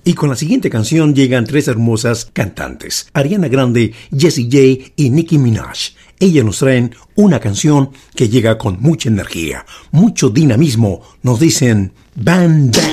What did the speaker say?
Y con la siguiente canción llegan tres hermosas cantantes, Ariana Grande, Jessie J y Nicki Minaj. Ellas nos traen una canción que llega con mucha energía, mucho dinamismo. Nos dicen Bang Bang.